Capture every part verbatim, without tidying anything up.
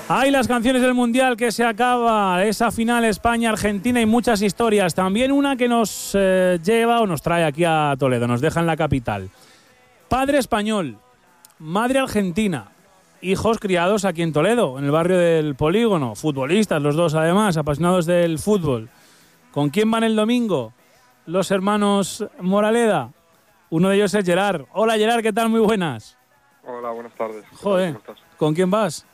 Hay las canciones del Mundial que se acaba, esa final España-Argentina y muchas historias. También una que nos eh, lleva o nos trae aquí a Toledo, nos deja en la capital. Padre español, madre argentina, hijos criados aquí en Toledo, en el barrio del Polígono, futbolistas los dos además, apasionados del fútbol. ¿Con quién van el domingo? Los hermanos Moraleda. Uno de ellos es Gerard. Hola Gerard, ¿qué tal? Muy buenas. Hola, buenas tardes. Joder, ¿cómo estás? ¿Con quién vas?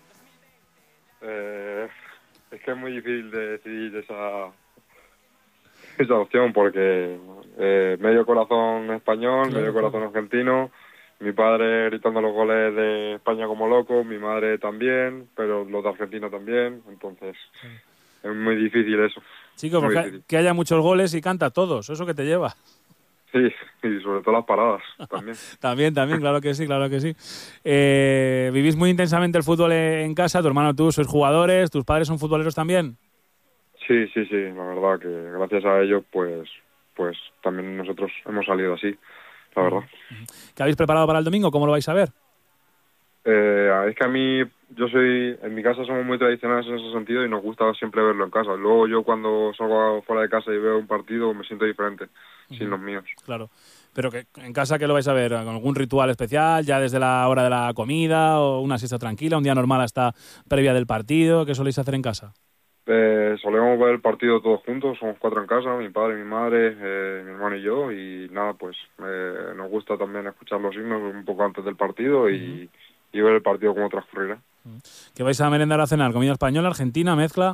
Eh, es que es muy difícil de decidir esa, esa opción porque eh, medio corazón español, Claro, medio corazón argentino, mi padre gritando los goles de España como loco, mi madre también, pero los de Argentina también, entonces sí. Es muy difícil eso. Chico, porque difícil. Que haya muchos goles y canta todos, eso que te lleva. Sí, y sobre todo las paradas también. también, también, claro que sí, claro que sí. Eh, ¿Vivís muy intensamente el fútbol en casa? ¿Tu hermano, tú sois jugadores? ¿Tus padres son futboleros también? Sí, sí, sí, la verdad que gracias a ellos pues, pues también nosotros hemos salido así, la verdad. ¿Qué habéis preparado para el domingo? ¿Cómo lo vais a ver? Eh, es que a mí, yo soy, en mi casa somos muy tradicionales en ese sentido y nos gusta siempre verlo en casa. Luego yo cuando salgo fuera de casa y veo un partido me siento diferente, uh-huh. sin los míos. Claro, pero que en casa, ¿qué lo vais a ver? ¿Con algún ritual especial, ya desde la hora de la comida o una siesta tranquila, un día normal hasta previa del partido? ¿Qué soléis hacer en casa? Eh, solemos ver el partido todos juntos, somos cuatro en casa, mi padre, mi madre, eh, mi hermano y yo, y nada, pues eh, nos gusta también escuchar los himnos un poco antes del partido y... Uh-huh. y ver el partido cómo transcurrirá. ¿Qué vais a merendar a cenar? ¿Comida española, argentina, mezcla?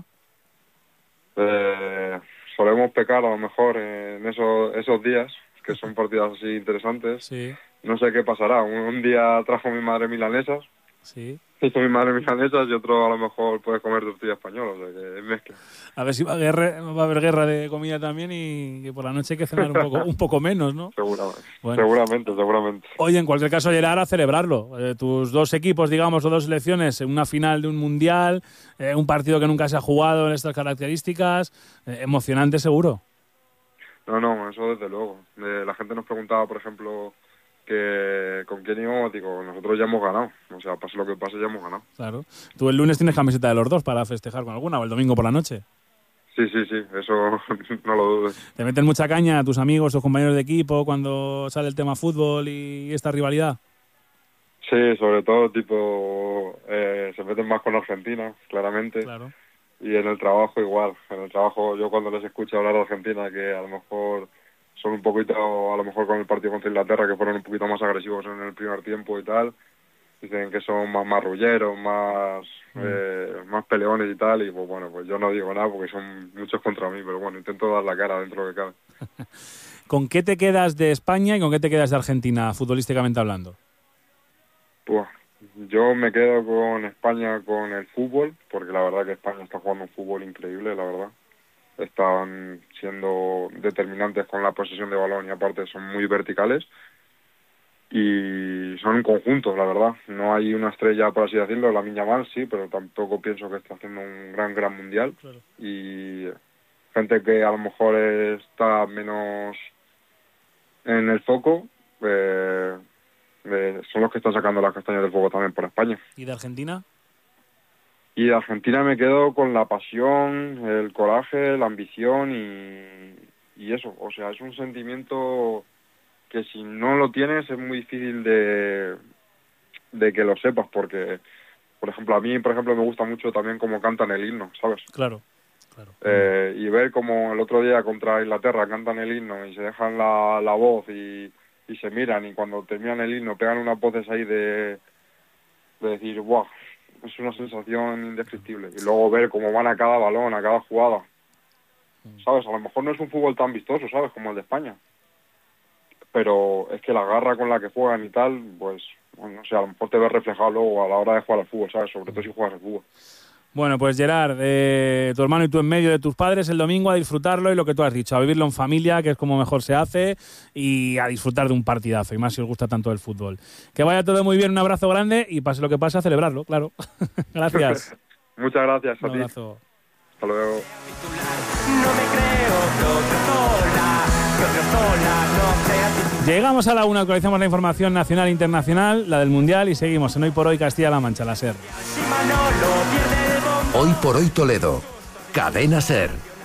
Eh, solemos pecar a lo mejor en esos, esos días, que son partidas así interesantes. Sí. No sé qué pasará. Un, un día trajo mi madre milanesas. Sí. Hizo mi madre milanesas y otro a lo mejor puede comer tortilla española, o sea que es mezcla. A ver si va a, guerra, va a haber guerra de comida también y que por la noche hay que cenar un poco, un poco menos, ¿no? Seguramente, bueno. seguramente, seguramente. Oye, en cualquier caso, Gerard, a celebrarlo. Eh, tus dos equipos, digamos, o dos selecciones, en una final de un mundial, eh, un partido que nunca se ha jugado en estas características, eh, emocionante seguro. No, no, eso desde luego. Eh, la gente nos preguntaba, por ejemplo... que con quién íbamos, digo, nosotros ya hemos ganado. O sea, pase lo que pase, ya hemos ganado. Claro. ¿Tú el lunes tienes camiseta de los dos para festejar con alguna o el domingo por la noche? Sí, sí, sí, eso no lo dudes. ¿Te meten mucha caña a tus amigos, tus compañeros de equipo cuando sale el tema fútbol y esta rivalidad? Sí, sobre todo, tipo, eh, se meten más con Argentina, claramente. Claro. Y en el trabajo igual. En el trabajo, yo cuando les escucho hablar de Argentina, que a lo mejor... son un poquito, a lo mejor con el partido contra Inglaterra, que fueron un poquito más agresivos en el primer tiempo y tal, dicen que son más marrulleros, más mm. eh, más peleones y tal, y pues bueno, pues yo no digo nada porque son muchos contra mí, pero bueno, intento dar la cara dentro de lo que cabe. ¿Con qué te quedas de España y con qué te quedas de Argentina, futbolísticamente hablando? Pues yo me quedo con España con el fútbol, porque la verdad que España está jugando un fútbol increíble, la verdad. Están siendo determinantes con la posesión de balón y aparte son muy verticales y son un conjunto, la verdad. No hay una estrella, por así decirlo, la Lamine Yamal sí, pero tampoco pienso que esté haciendo un gran, gran mundial. Claro. Y gente que a lo mejor está menos en el foco, eh, eh, son los que están sacando las castañas del fuego también por España. ¿Y de Argentina? Y de Argentina me quedo con la pasión, el coraje, la ambición y, y eso. O sea, es un sentimiento que si no lo tienes es muy difícil de, de que lo sepas, porque, por ejemplo, a mí, por ejemplo, me gusta mucho también cómo cantan el himno, ¿sabes? Claro, claro. Eh, y ver cómo el otro día contra Inglaterra cantan el himno y se dejan la, la voz y, y se miran y cuando terminan el himno pegan unas voces ahí de, de decir, ¡buah! Es una sensación indescriptible. Y luego ver cómo van a cada balón, a cada jugada. ¿Sabes? A lo mejor no es un fútbol tan vistoso, ¿sabes? Como el de España. Pero es que la garra con la que juegan y tal, pues, bueno, no sé, a lo mejor te ves reflejado luego a la hora de jugar al fútbol, ¿sabes? Sobre todo si juegas al fútbol. Bueno, pues Gerard, eh, tu hermano y tú en medio de tus padres el domingo a disfrutarlo y lo que tú has dicho, a vivirlo en familia, que es como mejor se hace, y a disfrutar de un partidazo, y más si os gusta tanto el fútbol. Que vaya todo muy bien, un abrazo grande y pase lo que pase, a celebrarlo, claro. Gracias. Muchas gracias a un ti. Abrazo. Hasta luego. No me creo que Llegamos a la una, actualizamos la información nacional e internacional, la del Mundial, y seguimos en Hoy por Hoy Castilla-La Mancha, la SER. Hoy por hoy Toledo. Cadena Ser.